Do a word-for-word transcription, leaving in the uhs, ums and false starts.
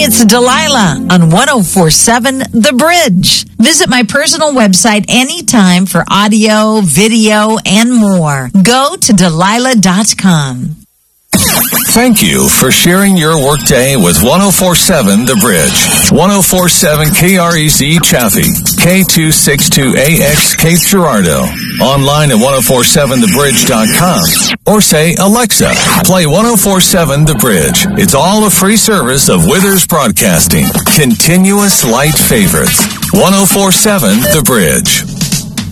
it's Delilah on one oh four point seven The Bridge. Visit my personal website anytime for audio, video, and more. Go to Delilah dot com. Thank you for sharing your workday with one oh four point seven The Bridge. one oh four point seven K R E Z Chaffee, K two sixty-two A X Cape Girardeau. Online at one oh four seven the bridge dot com. Or say, Alexa, play one oh four point seven The Bridge. It's all a free service of Withers Broadcasting. Continuous light favorites. one oh four point seven The Bridge.